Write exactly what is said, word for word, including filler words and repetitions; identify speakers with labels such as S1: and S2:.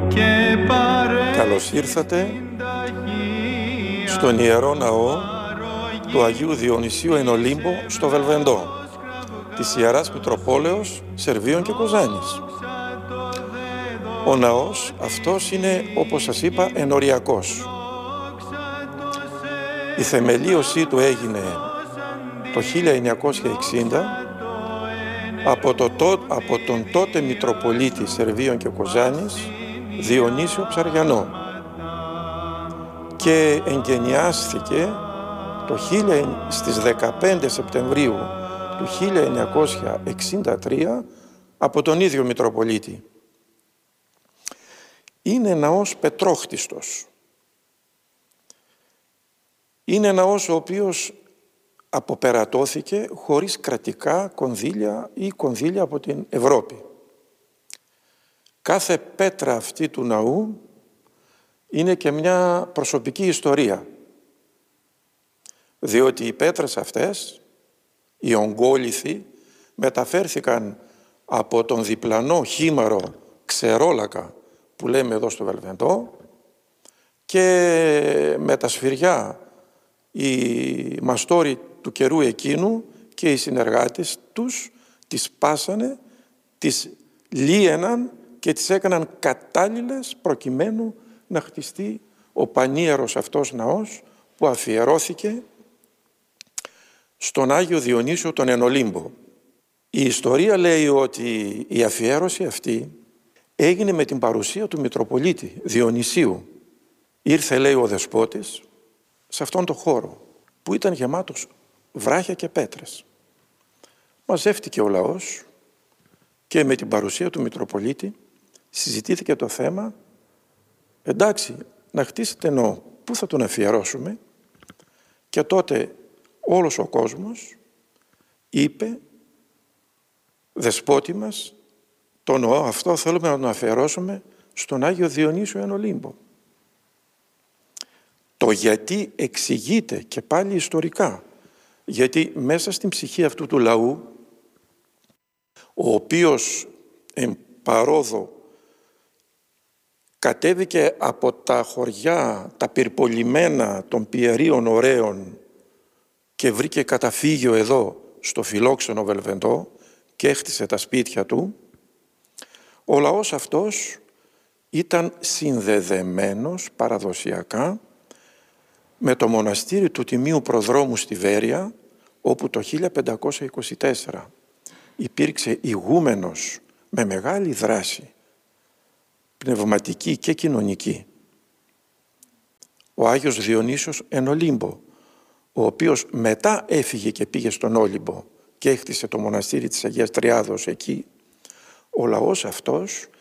S1: Καλώς ήρθατε στον Ιερό Ναό του Αγίου Διονυσίου εν Ολύμπο στο Βελβεντό της Ιεράς Μητροπόλεως Σερβίων και Κοζάνης. Ο ναός αυτός είναι, όπως σας είπα, ενοριακός. Η θεμελίωσή του έγινε το χίλια εννιακόσια εξήντα από, το, από τον τότε Μητροπολίτη Σερβίων και Κοζάνης, Διονύσιο Ψαριανό, και εγκαινιάστηκε το χίλια, στις δεκαπέντε Σεπτεμβρίου του χίλια εννιακόσια εξήντα τρία από τον ίδιο Μητροπολίτη. Είναι ναός πετρόχτιστος. Είναι ναός ο οποίος αποπερατώθηκε χωρίς κρατικά κονδύλια ή κονδύλια από την Ευρώπη. Κάθε πέτρα αυτή του ναού είναι και μια προσωπική ιστορία, διότι οι πέτρες αυτές, οι ογκόλιθοι, μεταφέρθηκαν από τον διπλανό χήμαρο Ξερόλακα που λέμε εδώ στο Βελβεντό, και με τα σφυριά οι μαστόροι του καιρού εκείνου και οι συνεργάτες τους τις πάσανε, τις λύεναν και τις έκαναν κατάλληλες προκειμένου να χτιστεί ο πανίερος αυτός ναός που αφιερώθηκε στον Άγιο Διονύσιο τον εν Ολύμπο. Η ιστορία λέει ότι η αφιέρωση αυτή έγινε με την παρουσία του Μητροπολίτη Διονυσίου. Ήρθε, λέει, ο Δεσπότης σε αυτόν τον χώρο που ήταν γεμάτος βράχια και πέτρες. Μαζεύτηκε ο λαός και με την παρουσία του Μητροπολίτη συζητήθηκε το θέμα. Εντάξει, να χτίσετε ναό, πού θα τον αφιερώσουμε? Και τότε όλος ο κόσμος είπε, Δεσπότη μας, το ναό αυτό θέλουμε να τον αφιερώσουμε στον Άγιο Διονύσιο εν Ολύμπο. Το γιατί εξηγείται και πάλι ιστορικά, γιατί μέσα στην ψυχή αυτού του λαού, ο οποίος εν παρόδο κατέβηκε από τα χωριά, τα πυρπολιμένα των πιερίων ωραίων και βρήκε καταφύγιο εδώ στο φιλόξενο Βελβεντό και έχτισε τα σπίτια του, ο λαός αυτός ήταν συνδεδεμένος παραδοσιακά με το μοναστήρι του Τιμίου Προδρόμου στη Βέρεια, όπου το χίλια πεντακόσια είκοσι τέσσερα υπήρξε ηγούμενος με μεγάλη δράση πνευματική και κοινωνική, ο Άγιος Διονύσιος εν Ολύμπο, ο οποίος μετά έφυγε και πήγε στον Όλυμπο και έχτισε το μοναστήρι της Αγίας Τριάδος εκεί. Ο λαός αυτός